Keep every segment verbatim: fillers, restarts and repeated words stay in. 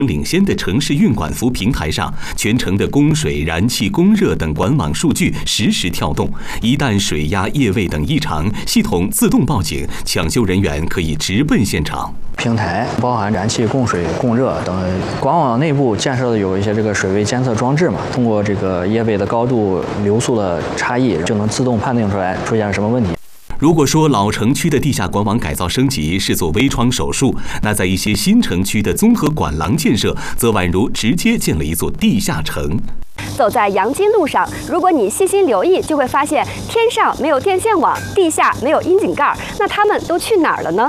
领先的城市运管服平台上，全程的供水、燃气、供热等管网数据实时跳动。一旦水压、液位等异常，系统自动报警，抢修人员可以直奔现场。 平台包含燃气、供水、供热等，管网内部建设的有一些这个水位监测装置嘛，通过这个液位的高度、流速的差异，就能自动判定出来出现了什么问题。 如果说老城区的地下管网改造升级是做微创手术，那在一些新城区的综合管廊建设，则宛如直接建了一座地下城。 走在阳金路上，如果你细心留意，就会发现天上没有电线网，地下没有窨井盖，那它们都去哪儿了呢？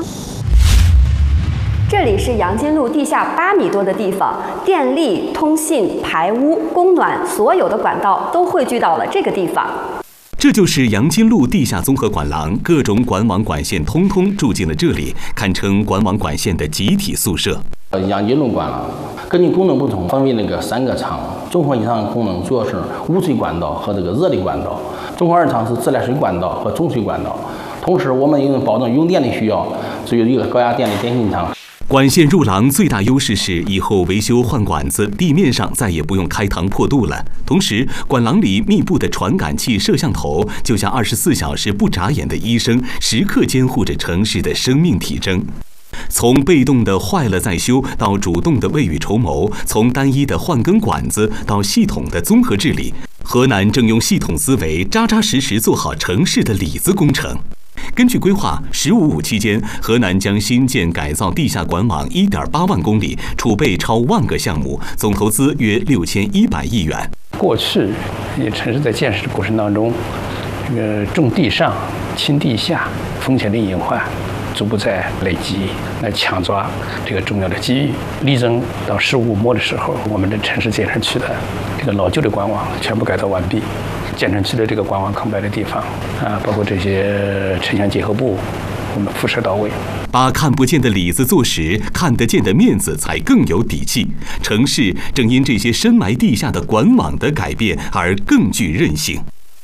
这里是阳金路地下八米多的地方，电力、通信、排污、供暖，所有的管道都汇聚到了这个地方。 这就是阳金路地下综合管廊，各种管网管线通通住进了这里，堪称管网管线的集体宿舍。 阳金路管廊根据功能不同，分为那个三个厂，综合以上功能主要是污水管道和这个热力管道，综合二厂是自来水管道和中水管道。同时，我们因为保证用电的需要，所以有一个高压电力电信厂。 管线入廊最大优势是以后维修换管子，地面上再也不用开膛破肚了。同时，管廊里密布的传感器、摄像头，就像二十四小时不眨眼的医生，时刻监护着城市的生命体征。从被动的坏了再修到主动的未雨绸缪，从单一的换根管子到系统的综合治理，河南正用系统思维扎扎实实做好城市的里子工程。根据规划，“十五五”期间，河南将新建改造地下管网 一点八万公里，储备超万个项目，总投资约六千一百亿元。 过去，城市在建设的过程当中，这个重地上、轻地下，风险的隐患逐步在累积，来抢抓这个重要的机遇。力争到“十五五”末的时候，我们的城市建设区的这个老旧的管网全部改造完毕。建成区的这个管网空白的地方啊，包括这些城乡结合部，我们辐射到位， 把看不见的里子做实，看得见的面子才更有底气。城市正因这些深埋地下的管网的改变而更具韧性。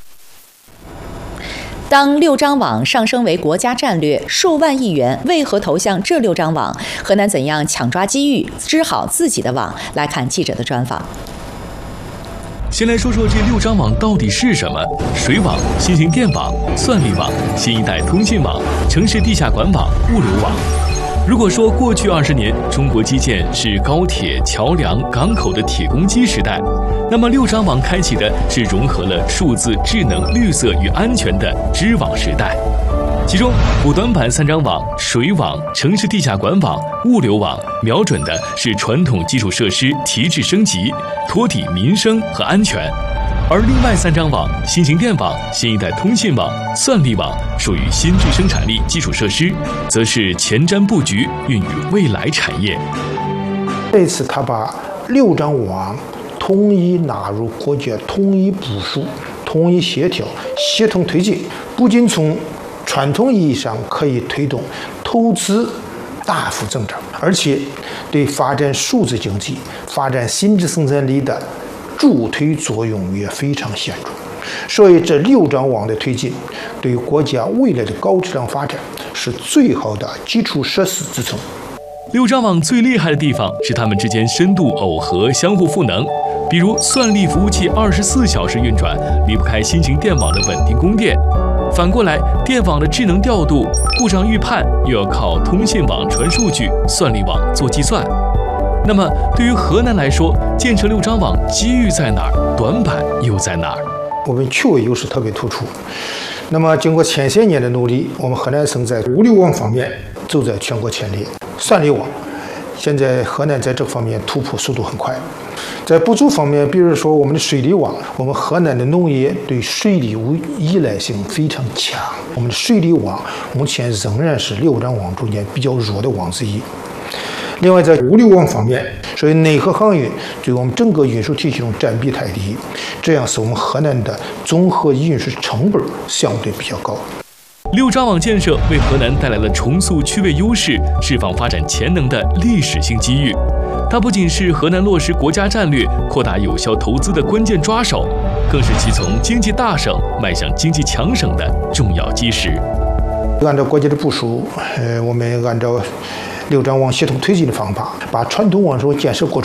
当六张网上升为国家战略，数万亿元为何投向这六张网？河南怎样抢抓机遇，织好自己的网？来看记者的专访。 先来说说这六张网到底是什么？水网、新型电网、算力网、新一代通信网、城市地下管网、物流网。如果说过去二十年中国基建是高铁、桥梁、港口的铁公鸡时代，那么六张网开启的是融合了数字、智能、绿色与安全的织网时代。其中，补短板三张网——水网、城市地下管网、物流网，瞄准的是传统基础设施提质升级，托底民生和安全；而另外三张网——新型电网、新一代通信网、算力网，属于新质生产力基础设施，则是前瞻布局，孕育未来产业。 这次他把六张网统一纳入国家统一部署、统一协调、协同推进，不仅从传统意义上可以推动投资大幅增长，而且对发展数字经济、发展新质生产力的助推作用也非常显著。所以，这六张网的推进，对国家未来的高质量发展是最好的基础设施支撑。 六张网最厉害的地方是它们之间深度耦合、相互赋能。比如，算力服务器二十四小时运转，离不开新型电网的稳定供电。反过来，电网的智能调度、故障预判又要靠通信网传数据，算力网做计算。那么，对于河南来说，建设六张网机遇在哪儿？短板又在哪儿？ 我们区位优势特别突出。那么，经过前些年的努力，我们河南省在物流网方面走在全国前列。算力网，现在河南在这方面突破速度很快。在补助方面，比如说我们的水利网，我们河南的农业对水利依赖性非常强，我们的水利网目前仍然是六张网中间比较弱的网之一。另外，在物流网方面，所以内河航运对我们整个运输体系中占比太低，这样使我们河南的综合运输成本相对比较高。 六张网建设为河南带来了重塑区位优势、释放发展潜能的历史性机遇。它不仅是河南落实国家战略、扩大有效投资的关键抓手，更是其从经济大省迈向经济强省的重要基石。 按照国家的部署，呃，我们按照六张网协同推进的方法，把传统网络建设过程